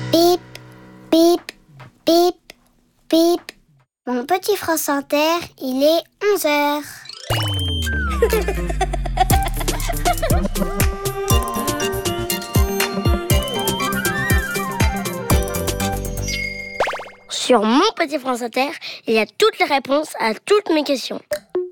Bip, bip, bip, bip. Mon petit France Inter, il est 11h. Sur mon petit France Inter, il y a toutes les réponses à toutes mes questions.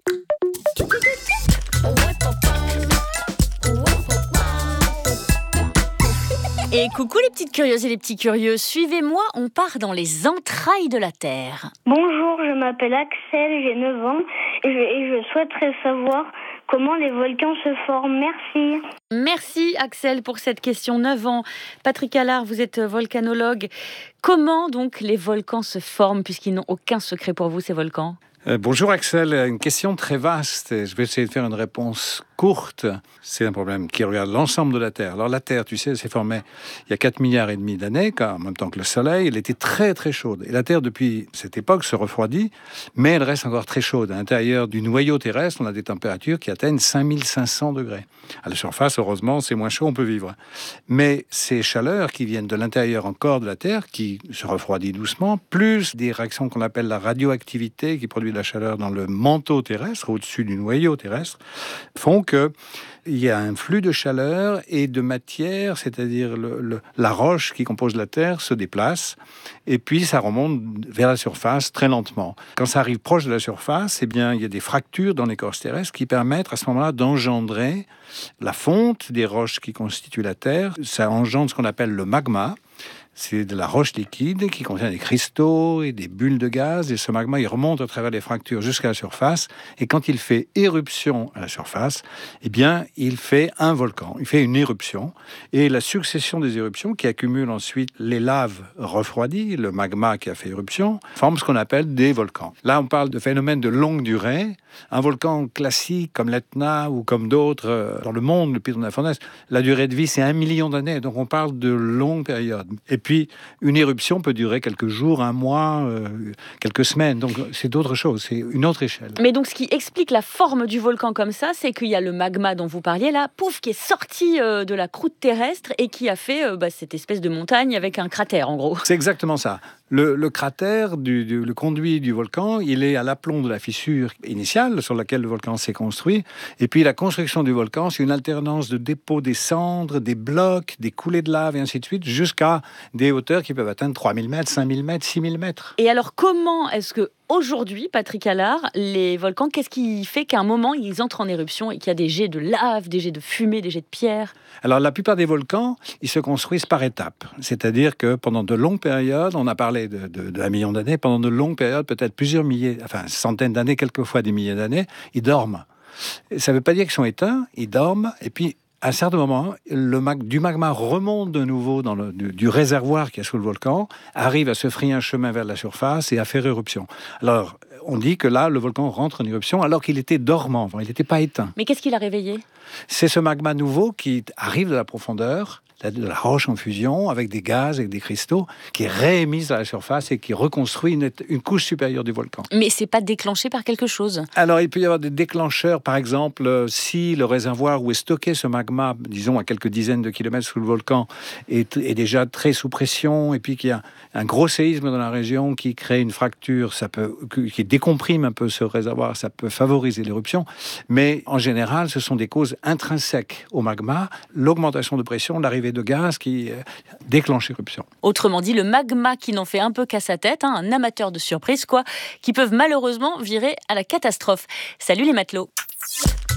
Et coucou les petites curieuses et les petits curieux, suivez-moi, on part dans les entrailles de la Terre. Bonjour, je m'appelle Axel, j'ai 9 ans et je souhaiterais savoir comment les volcans se forment. Merci. Merci Axel pour cette question, 9 ans. Patrick Allard, vous êtes volcanologue. Comment donc les volcans se forment, puisqu'ils n'ont aucun secret pour vous, ces volcans ? Bonjour Axel, une question très vaste. Je vais essayer de faire une réponse courte. C'est un problème qui regarde l'ensemble de la Terre. Alors la Terre, tu sais, elle s'est formée il y a 4,5 milliards d'années, en même temps que le Soleil. Elle était très très chaude. Et la Terre, depuis cette époque, se refroidit, mais elle reste encore très chaude. À l'intérieur du noyau terrestre, on a des températures qui atteignent 5500 degrés. À la surface, heureusement, c'est moins chaud, on peut vivre. Mais ces chaleurs qui viennent de l'intérieur encore de la Terre, qui se refroidit doucement, plus des réactions qu'on appelle la radioactivité, qui produit de la chaleur dans le manteau terrestre, au-dessus du noyau terrestre, font qu'il y a un flux de chaleur et de matière, c'est-à-dire la roche qui compose la Terre se déplace, et puis ça remonte vers la surface très lentement. Quand ça arrive proche de la surface, eh bien, il y a des fractures dans l'écorce terrestre qui permettent à ce moment-là d'engendrer la fonte des roches qui constituent la Terre. Ça engendre ce qu'on appelle le magma. C'est de la roche liquide qui contient des cristaux et des bulles de gaz. Et ce magma, il remonte à travers les fractures jusqu'à la surface. Et quand il fait éruption à la surface, eh bien, il fait un volcan. Il fait une éruption. Et la succession des éruptions qui accumulent ensuite les laves refroidies, le magma qui a fait éruption, forme ce qu'on appelle des volcans. Là, on parle de phénomènes de longue durée. Un volcan classique comme l'Etna ou comme d'autres dans le monde, le Piton de la Fournaise, la durée de vie, c'est 1 million d'années. Donc, on parle de longues périodes. Et puis, une éruption peut durer quelques jours, un mois, quelques semaines. Donc, c'est d'autres choses, c'est une autre échelle. Mais donc, ce qui explique la forme du volcan comme ça, c'est qu'il y a le magma dont vous parliez là, pouf, qui est sorti de la croûte terrestre et qui a fait cette espèce de montagne avec un cratère, en gros. C'est exactement ça. Le cratère, le conduit du volcan, il est à l'aplomb de la fissure initiale sur laquelle le volcan s'est construit. Et puis, la construction du volcan, c'est une alternance de dépôts des cendres, des blocs, des coulées de lave et ainsi de suite, jusqu'à des hauteurs qui peuvent atteindre 3000 mètres, 5000 mètres, 6000 mètres. Et alors, comment est-ce que aujourd'hui, Patrick Allard, les volcans, qu'est-ce qui fait qu'à un moment, ils entrent en éruption et qu'il y a des jets de lave, des jets de fumée, des jets de pierre ? Alors, la plupart des volcans, ils se construisent par étapes. C'est-à-dire que pendant de longues périodes, on a parlé d'1 million d'années, pendant de longues périodes, peut-être plusieurs milliers, enfin centaines d'années, quelquefois des milliers d'années, ils dorment. Ça ne veut pas dire qu'ils sont éteints, ils dorment, et puis à un certain moment, du magma remonte de nouveau du réservoir qui est sous le volcan, arrive à se frayer un chemin vers la surface et à faire éruption. Alors, on dit que là, le volcan rentre en éruption alors qu'il était dormant, il n'était pas éteint. Mais qu'est-ce qui l'a réveillé ? C'est ce magma nouveau qui arrive de la profondeur, de la roche en fusion, avec des gaz, avec des cristaux, qui est réémise à la surface et qui reconstruit une couche supérieure du volcan. Mais c'est pas déclenché par quelque chose ? Alors, il peut y avoir des déclencheurs, par exemple, si le réservoir où est stocké ce magma, disons à quelques dizaines de kilomètres sous le volcan, est déjà très sous pression, et puis qu'il y a un gros séisme dans la région qui crée une fracture, qui décomprime un peu ce réservoir, ça peut favoriser l'éruption. Mais en général, ce sont des causes intrinsèques au magma, l'augmentation de pression, l'arrivée de gaz qui déclenche l'éruption. Autrement dit, le magma qui n'en fait un peu qu'à sa tête, un amateur de surprises, qui peuvent malheureusement virer à la catastrophe. Salut les matelots.